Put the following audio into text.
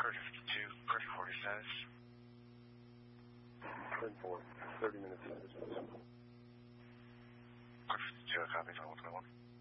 Corridor 52, Corridor 40 status. 10-4, 30 minutes status. Corridor 52, copy, 2121.